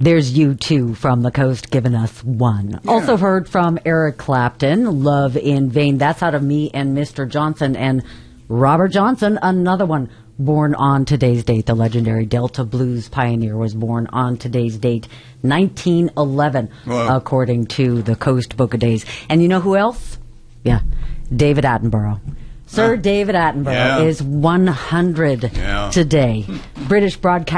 There's U2 from the Coast giving us one. Yeah. Also heard from Eric Clapton, Love in Vain. That's out of Me and Mr. Johnson. And Robert Johnson, another one, born on today's date. The legendary Delta blues pioneer was born on today's date, 1911, Wow. according to the Coast Book of Days. And you know who else? Yeah, David Attenborough. Sir David Attenborough Yeah. is 100 Yeah. today. British broadcast